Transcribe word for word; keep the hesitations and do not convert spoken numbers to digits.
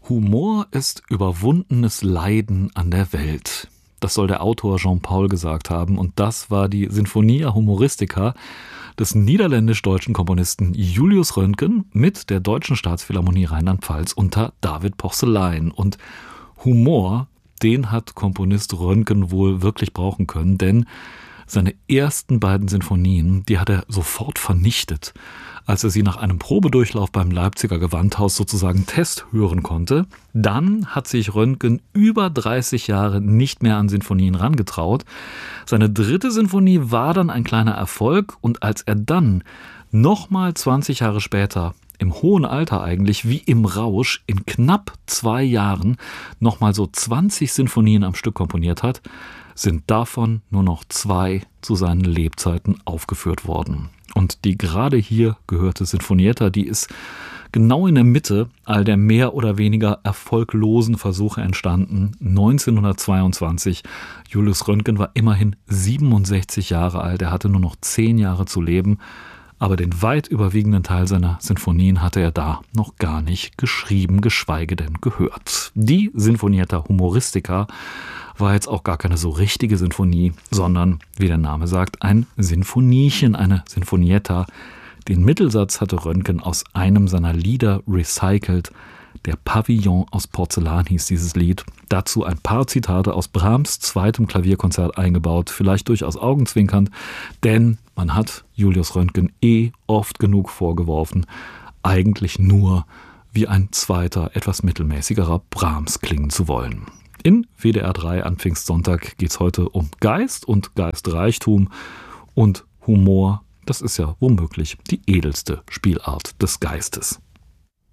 Humor ist überwundenes Leiden an der Welt. Das soll der Autor Jean-Paul gesagt haben, und das war die Sinfonia Humoristica des niederländisch-deutschen Komponisten Julius Röntgen mit der Deutschen Staatsphilharmonie Rheinland-Pfalz unter David Porcelein. Und Humor, den hat Komponist Röntgen wohl wirklich brauchen können, denn seine ersten beiden Sinfonien, die hat er sofort vernichtet, als er sie nach einem Probedurchlauf beim Leipziger Gewandhaus sozusagen Test hören konnte. Dann hat sich Röntgen über dreißig Jahre nicht mehr an Sinfonien rangetraut. Seine dritte Sinfonie war dann ein kleiner Erfolg, und als er dann nochmal zwanzig Jahre später, im hohen Alter eigentlich, wie im Rausch, in knapp zwei Jahren nochmal so zwanzig Sinfonien am Stück komponiert hat, sind davon nur noch zwei zu seinen Lebzeiten aufgeführt worden. Und die gerade hier gehörte Sinfonietta, die ist genau in der Mitte all der mehr oder weniger erfolglosen Versuche entstanden. neunzehnhundertzweiundzwanzig. Julius Röntgen war immerhin siebenundsechzig Jahre alt. Er hatte nur noch zehn Jahre zu leben. Aber den weit überwiegenden Teil seiner Sinfonien hatte er da noch gar nicht geschrieben, geschweige denn gehört. Die Sinfonietta Humoristica war jetzt auch gar keine so richtige Sinfonie, sondern, wie der Name sagt, ein Sinfoniechen, eine Sinfonietta. Den Mittelsatz hatte Röntgen aus einem seiner Lieder recycelt. Der Pavillon aus Porzellan hieß dieses Lied. Dazu ein paar Zitate aus Brahms' zweitem Klavierkonzert eingebaut, vielleicht durchaus augenzwinkernd, denn man hat Julius Röntgen eh oft genug vorgeworfen, eigentlich nur wie ein zweiter, etwas mittelmäßigerer Brahms klingen zu wollen. In W D R drei an Pfingstsonntag geht es heute um Geist und Geistreichtum und Humor. Das ist ja womöglich die edelste Spielart des Geistes.